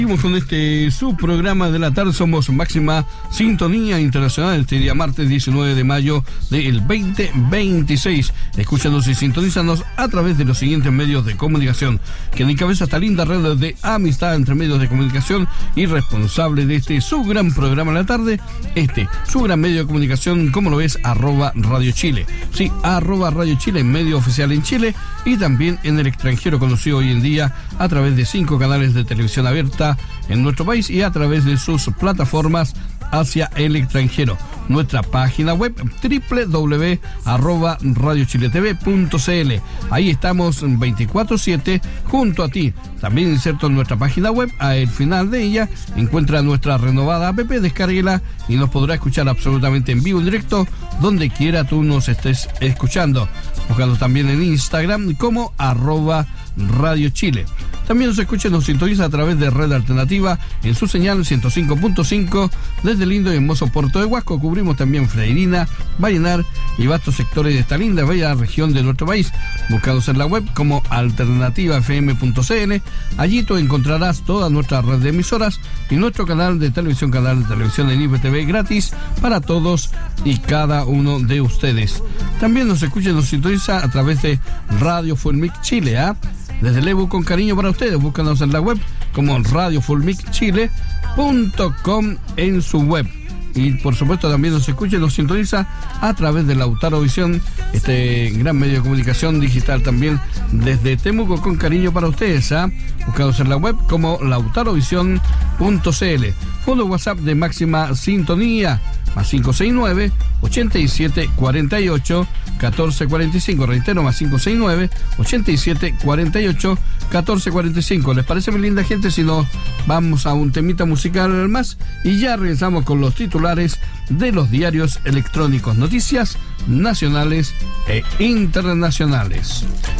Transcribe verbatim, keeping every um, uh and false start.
Seguimos con este subprograma de la tarde. Somos Máxima Sintonía Internacional este día martes diecinueve de mayo del veinte veintiséis. Escúchanos y sintonízanos a través de los siguientes medios de comunicación. Quien encabeza esta linda red de amistad entre medios de comunicación y responsable de este su gran programa de la tarde, este su gran medio de comunicación, como lo ves, arroba Radio Chile. Sí, arroba Radio Chile, medio oficial en Chile y también en el extranjero, conocido hoy en día a través de cinco canales de televisión abierta en nuestro país y a través de sus plataformas hacia el extranjero. Nuestra página web doble u doble u doble u punto radio chile t v punto c l. Ahí estamos veinticuatro siete junto a ti. También inserto en nuestra página web, al final de ella encuentra nuestra renovada app, descárguela y nos podrá escuchar absolutamente en vivo, en directo, donde quiera tú nos estés escuchando. Buscando también en Instagram como arroba Radio Chile. También nos escucha y nos sintoniza a través de Red Alternativa en su señal ciento cinco punto cinco desde el lindo y hermoso Puerto de Huasco. Cubrimos también Freirina, Vallenar y vastos sectores de esta linda y bella región de nuestro país. Buscados en la web como alternativa f m punto c l. Allí tú encontrarás toda nuestra red de emisoras y nuestro canal de televisión, canal de televisión en I P T V gratis para todos y cada uno de ustedes. También nos escucha y nos sintoniza a través de Radio Fulmic Chile, ¿ah? ¿eh? Desde el Ebu con cariño para ustedes. Búscanos en la web como radio fulmic chile punto com en su web. Y por supuesto también nos escucha y nos sintoniza a través de Lautaro Visión, este gran medio de comunicación digital también desde Temuco con cariño para ustedes, ¿ah? ¿eh? Buscados en la web como lautaro visión punto c l. Fondo WhatsApp de Máxima Sintonía más cinco seis nueve, ochenta y siete cuarenta y ocho, catorce cuarenta y cinco. Reitero, más cinco seis nueve, ochenta y siete cuarenta y ocho, catorce cuarenta y cinco. ¿Les parece, mi linda gente, si nos vamos a un temita musical más? Y ya regresamos con los titulares de los diarios electrónicos, noticias nacionales e internacionales.